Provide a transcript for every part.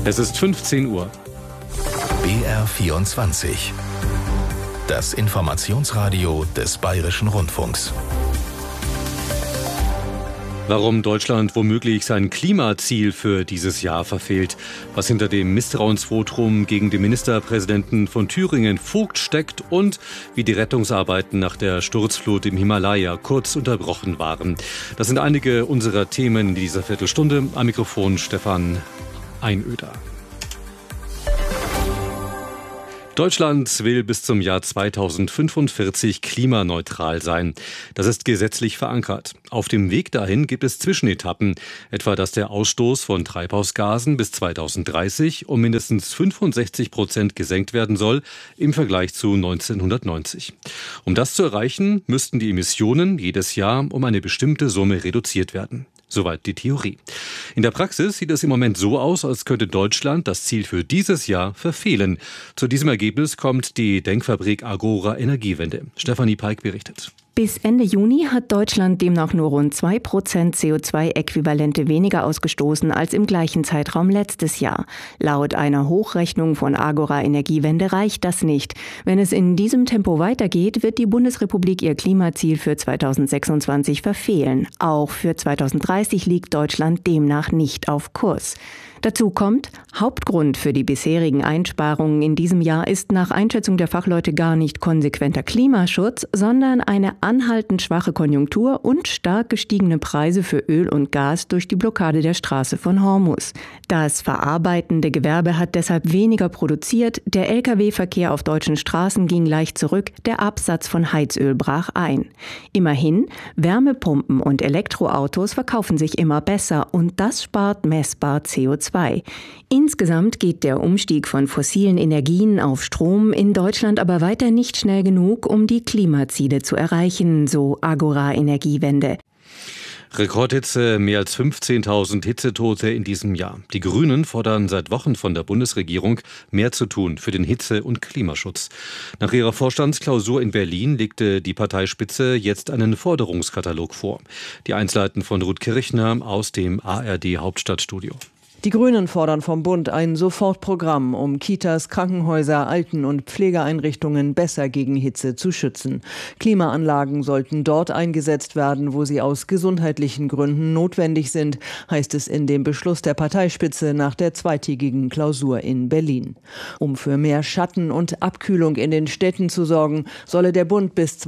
Es ist 15 Uhr. BR24. Das Informationsradio des Bayerischen Rundfunks. Warum Deutschland womöglich sein Klimaziel für dieses Jahr verfehlt, was hinter dem Misstrauensvotum gegen den Ministerpräsidenten von Thüringen Vogt steckt und wie die Rettungsarbeiten nach der Sturzflut im Himalaya kurz unterbrochen waren. Das sind einige unserer Themen in dieser Viertelstunde. Am Mikrofon Stefan Einöder. Deutschland will bis zum Jahr 2045 klimaneutral sein. Das ist gesetzlich verankert. Auf dem Weg dahin gibt es Zwischenetappen, etwa dass der Ausstoß von Treibhausgasen bis 2030 um mindestens 65% gesenkt werden soll im Vergleich zu 1990. Um das zu erreichen, müssten die Emissionen jedes Jahr um eine bestimmte Summe reduziert werden. Soweit die Theorie. In der Praxis sieht es im Moment so aus, als könnte Deutschland das Ziel für dieses Jahr verfehlen. Zu diesem Ergebnis kommt die Denkfabrik Agora Energiewende. Stefanie Peik berichtet. Bis Ende Juni hat Deutschland demnach nur rund 2% CO2-Äquivalente weniger ausgestoßen als im gleichen Zeitraum letztes Jahr. Laut einer Hochrechnung von Agora Energiewende reicht das nicht. Wenn es in diesem Tempo weitergeht, wird die Bundesrepublik ihr Klimaziel für 2026 verfehlen. Auch für 2030 liegt Deutschland demnach nicht auf Kurs. Dazu kommt, Hauptgrund für die bisherigen Einsparungen in diesem Jahr ist nach Einschätzung der Fachleute gar nicht konsequenter Klimaschutz, sondern eine anhaltend schwache Konjunktur und stark gestiegene Preise für Öl und Gas durch die Blockade der Straße von Hormuz. Das verarbeitende Gewerbe hat deshalb weniger produziert, der Lkw-Verkehr auf deutschen Straßen ging leicht zurück, der Absatz von Heizöl brach ein. Immerhin, Wärmepumpen und Elektroautos verkaufen sich immer besser und das spart messbar CO2. Insgesamt geht der Umstieg von fossilen Energien auf Strom in Deutschland aber weiter nicht schnell genug, um die Klimaziele zu erreichen, so Agora Energiewende. Rekordhitze, mehr als 15.000 Hitzetote in diesem Jahr. Die Grünen fordern seit Wochen von der Bundesregierung, mehr zu tun für den Hitze- und Klimaschutz. Nach ihrer Vorstandsklausur in Berlin legte die Parteispitze jetzt einen Forderungskatalog vor. Die Einzelheiten von Ruth Kirchner aus dem ARD-Hauptstadtstudio. Die Grünen fordern vom Bund ein Sofortprogramm, um Kitas, Krankenhäuser, Alten- und Pflegeeinrichtungen besser gegen Hitze zu schützen. Klimaanlagen sollten dort eingesetzt werden, wo sie aus gesundheitlichen Gründen notwendig sind, heißt es in dem Beschluss der Parteispitze nach der zweitägigen Klausur in Berlin. Um für mehr Schatten und Abkühlung in den Städten zu sorgen, solle der Bund bis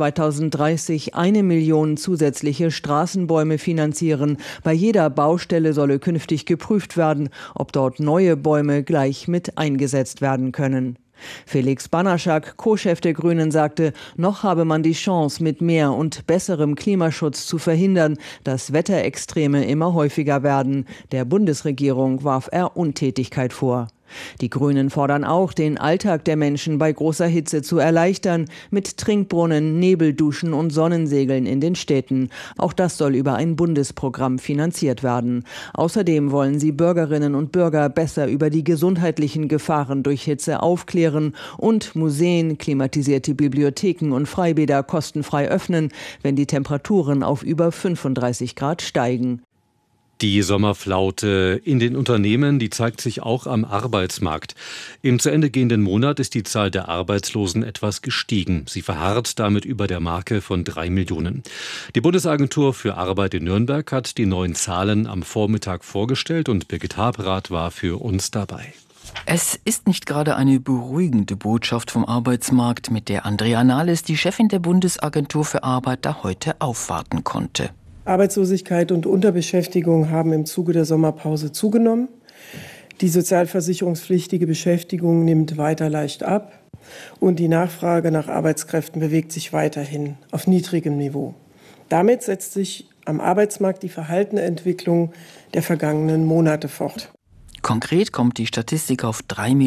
2030 1 Million zusätzliche Straßenbäume finanzieren. Bei jeder Baustelle solle künftig geprüft werden, ob dort neue Bäume gleich mit eingesetzt werden können. Felix Banaschak, Co-Chef der Grünen, sagte, noch habe man die Chance, mit mehr und besserem Klimaschutz zu verhindern, dass Wetterextreme immer häufiger werden. Der Bundesregierung warf er Untätigkeit vor. Die Grünen fordern auch, den Alltag der Menschen bei großer Hitze zu erleichtern, mit Trinkbrunnen, Nebelduschen und Sonnensegeln in den Städten. Auch das soll über ein Bundesprogramm finanziert werden. Außerdem wollen sie Bürgerinnen und Bürger besser über die gesundheitlichen Gefahren durch Hitze aufklären und Museen, klimatisierte Bibliotheken und Freibäder kostenfrei öffnen, wenn die Temperaturen auf über 35 Grad steigen. Die Sommerflaute in den Unternehmen, die zeigt sich auch am Arbeitsmarkt. Im zu Ende gehenden Monat ist die Zahl der Arbeitslosen etwas gestiegen. Sie verharrt damit über der Marke von 3 Millionen. Die Bundesagentur für Arbeit in Nürnberg hat die neuen Zahlen am Vormittag vorgestellt und Birgit Habrath war für uns dabei. Es ist nicht gerade eine beruhigende Botschaft vom Arbeitsmarkt, mit der Andrea Nahles, die Chefin der Bundesagentur für Arbeit, da heute aufwarten konnte. Arbeitslosigkeit und Unterbeschäftigung haben im Zuge der Sommerpause zugenommen. Die sozialversicherungspflichtige Beschäftigung nimmt weiter leicht ab und die Nachfrage nach Arbeitskräften bewegt sich weiterhin auf niedrigem Niveau. Damit setzt sich am Arbeitsmarkt die verhaltene Entwicklung der vergangenen Monate fort. Konkret kommt die Statistik auf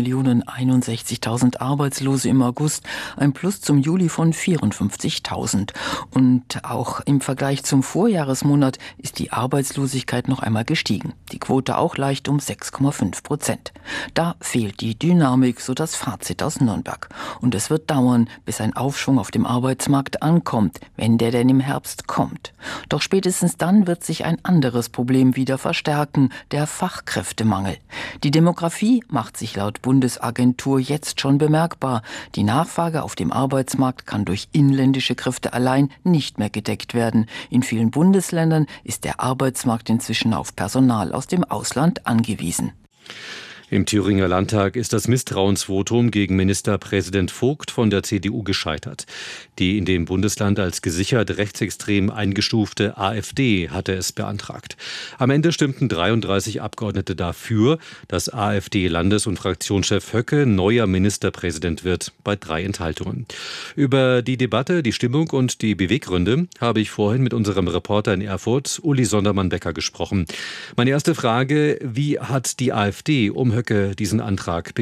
3.061.000 Arbeitslose im August, ein Plus zum Juli von 54.000. Und auch im Vergleich zum Vorjahresmonat ist die Arbeitslosigkeit noch einmal gestiegen. Die Quote auch leicht um 6,5%. Da fehlt die Dynamik, so das Fazit aus Nürnberg. Und es wird dauern, bis ein Aufschwung auf dem Arbeitsmarkt ankommt, wenn der denn im Herbst kommt. Doch spätestens dann wird sich ein anderes Problem wieder verstärken, der Fachkräftemangel. Die Demografie macht sich laut Bundesagentur jetzt schon bemerkbar. Die Nachfrage auf dem Arbeitsmarkt kann durch inländische Kräfte allein nicht mehr gedeckt werden. In vielen Bundesländern ist der Arbeitsmarkt inzwischen auf Personal aus dem Ausland angewiesen. Im Thüringer Landtag ist das Misstrauensvotum gegen Ministerpräsident Vogt von der CDU gescheitert. Die in dem Bundesland als gesichert rechtsextrem eingestufte AfD hatte es beantragt. Am Ende stimmten 33 Abgeordnete dafür, dass AfD-Landes- und Fraktionschef Höcke neuer Ministerpräsident wird, bei 3 Enthaltungen. Über die Debatte, die Stimmung und die Beweggründe habe ich vorhin mit unserem Reporter in Erfurt, Uli Sondermann-Becker, gesprochen. Meine erste Frage: Wie hat die AfD um Höcke diesen Antrag